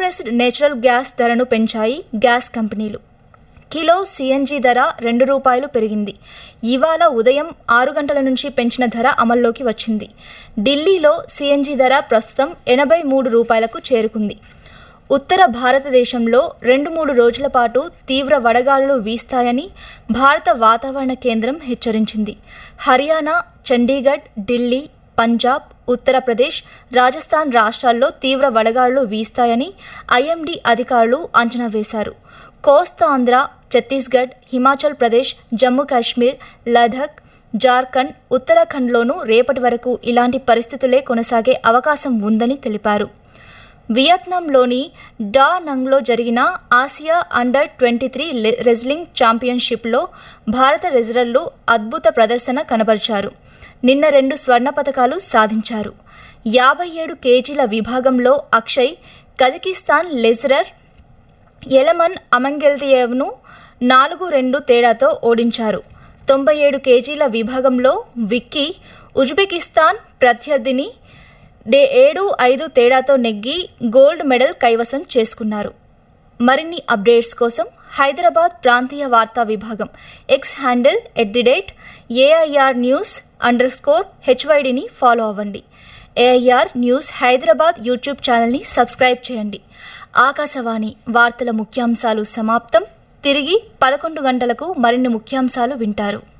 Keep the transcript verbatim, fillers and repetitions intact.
Compressed natural gas ధరను పెంచాయి gas కంపెనీలు. కిలో సీఎన్జీ ధర రెండు రూపాయలు పెరిగింది. ఇవాళ ఉదయం ఆరు గంటల నుంచి పెంచిన ధర అమల్లోకి వచ్చింది. ఢిల్లీలో సీఎన్జీ ధర ప్రస్తుతం ఎనభై మూడు రూపాయలకు చేరుకుంది. ఉత్తర భారతదేశంలో రెండు మూడు రోజుల పాటు తీవ్ర వడగాలులు వీస్తాయని భారత వాతావరణ కేంద్రం హెచ్చరించింది. హర్యానా, చండీగఢ్, ఢిల్లీ, పంజాబ్, ఉత్తరప్రదేశ్, రాజస్థాన్ రాష్ట్రాల్లో తీవ్ర వడగాలులు వీస్తాయని ఐఎండీ అధికారులు అంచనా వేశారు. కోస్తాంధ్ర, ఛత్తీస్గఢ్, హిమాచల్ ప్రదేశ్, జమ్మూ కాశ్మీర్, లదాఖ్, జార్ఖండ్, ఉత్తరాఖండ్లోనూ రేపటి వరకు ఇలాంటి పరిస్థితులే కొనసాగే అవకాశం ఉందని తెలిపారు. వియత్నాంలోని డా నంగ్లో జరిగిన Asia under twenty three wrestling ఛాంపియన్షిప్లో భారత రెజ్లర్లు అద్భుత ప్రదర్శన కనబరిచారు. నిన్న రెండు స్వర్ణ పతకాలు సాధించారు. యాభై ఏడు కేజీల విభాగంలో అక్షయ్ కజకిస్తాన్ లెజ్రర్ ఎలమన్ అమంగెల్దియేవ్ను నాలుగు రెండు తేడాతో ఓడించారు. తొంభై ఏడు కేజీల విభాగంలో విక్కీ ఉజ్బెకిస్తాన్ ప్రత్యర్థిని డే ఏడు ఐదు తేడాతో నెగ్గి గోల్డ్ మెడల్ కైవసం చేసుకున్నారు. మరిన్ని అప్డేట్స్ కోసం హైదరాబాద్ ప్రాంతీయ వార్తా విభాగం X handle at the date AIR news under score హెచ్వైడిని follow అవ్వండి. ఏఐఆర్ న్యూస్ హైదరాబాద్ యూట్యూబ్ ఛానల్ని సబ్స్క్రైబ్ చేయండి. ఆకాశవాణి వార్తల ముఖ్యాంశాలు సమాప్తం. తిరిగి పదకొండు గంటలకు మరిన్ని ముఖ్యాంశాలు వింటారు.